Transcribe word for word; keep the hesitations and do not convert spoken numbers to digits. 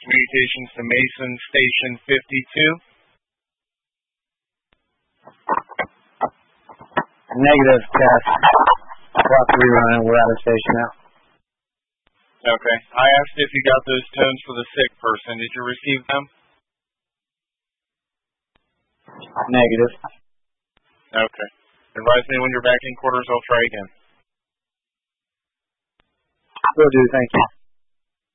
Communications to Mason Station fifty-two. Negative, test. Clock rerun, we're out of station now. Okay. I asked if you got those tones for the sick person. Did you receive them? Negative. Okay. Advise me when you're back in quarters, I'll try again. Will do, thank you.